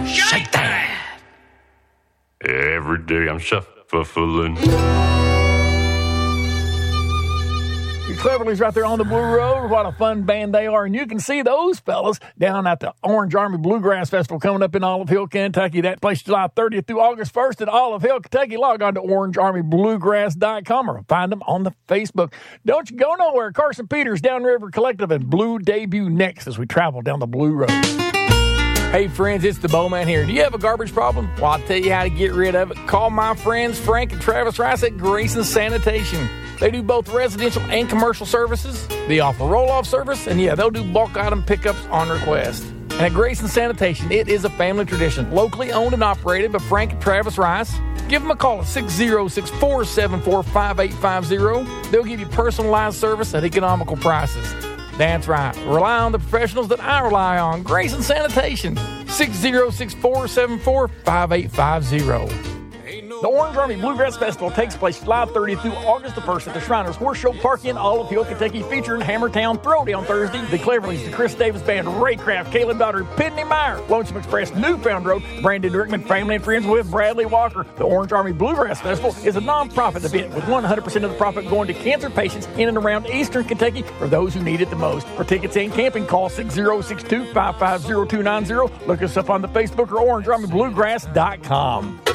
Shake that. Every day I'm shuffling. Your Cleverly's right there on the Blue Road. What a fun band they are. And you can see those fellas down at the Orange Army Bluegrass Festival coming up in Olive Hill, Kentucky. That place July 30th through August 1st at Olive Hill, Kentucky. Log on to orangearmybluegrass.com or find them on the Facebook. Don't you go nowhere. Carson Peters, Downriver Collective, and Blue debut next as we travel down the Blue Road. Hey, friends, it's the Bowman here. Do you have a garbage problem? Well, I'll tell you how to get rid of it. Call my friends Frank and Travis Rice at Grayson Sanitation. They do both residential and commercial services. They offer roll-off service, and they'll do bulk item pickups on request. And at Grayson Sanitation, it is a family tradition, locally owned and operated by Frank and Travis Rice. Give them a call at 606-474-5850. They'll give you personalized service at economical prices. That's right. Rely on the professionals that I rely on. Grayson Sanitation, 606-474-5850. The Orange Army Bluegrass Festival takes place July 30th through August the 1st at the Shriners Horse Show Park in Olive Hill, Kentucky, featuring Hammertown Throwdown Thursday, the Cleverleys, the Chris Davis Band, Raycraft, Caleb Daughter, Pitney Meyer, Lonesome Express, Newfound Road, Brandon Rickman, family and friends with Bradley Walker. The Orange Army Bluegrass Festival is a non-profit event with 100% of the profit going to cancer patients in and around eastern Kentucky for those who need it the most. For tickets and camping, call 6062-550-290. Look us up on the Facebook or orangearmybluegrass.com.